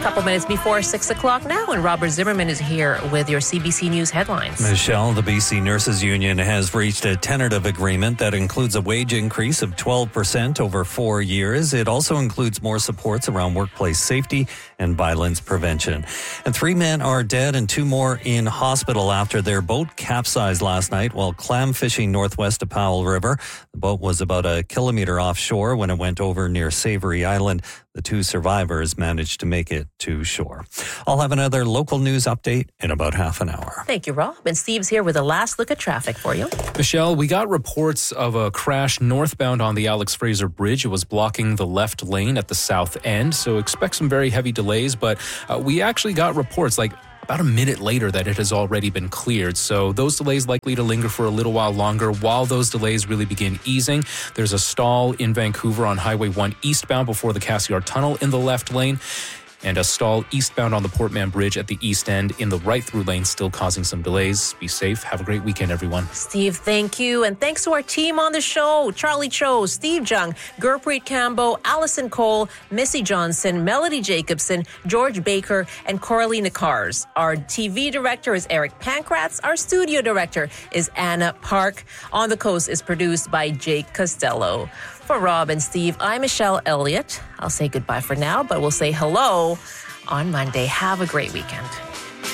couple minutes before 6 o'clock now, and Robert Zimmerman is here with your CBC News headlines. Michelle, the BC Nurses Union has reached a tentative agreement that includes a wage increase of 12% over 4 years. It also includes more supports around workplace safety and violence prevention. And 3 men are dead and 2 more in hospital after their boat capsized last night while clam fishing northwest of Powell River. The boat was about a kilometer offshore when it went over near Savory Island. The 2 survivors managed to make it to shore. I'll have another local news update in about half an hour. Thank you, Rob. And Steve's here with a last look at traffic for you. Michelle, we got reports of a crash northbound on the Alex Fraser Bridge. It was blocking the left lane at the south end, so expect some very heavy delays. But we actually got reports about a minute later that it has already been cleared. So those delays likely to linger for a little while longer. While those delays really begin easing, there's a stall in Vancouver on Highway 1 eastbound before the Cassiar Tunnel in the left lane, and a stall eastbound on the Port Mann Bridge at the east end in the right-through lane, still causing some delays. Be safe. Have a great weekend, everyone. Steve, thank you. And thanks to our team on the show, Charlie Cho, Steve Jung, Gurpreet Cambo, Allison Cole, Missy Johnson, Melody Jacobson, George Baker, and Coralie Nicars. Our TV director is Eric Pankratz. Our studio director is Anna Park. On the Coast is produced by Jake Costello. For Rob and Steve, I'm Michelle Elliott. I'll say goodbye for now, but we'll say hello on Monday. Have a great weekend.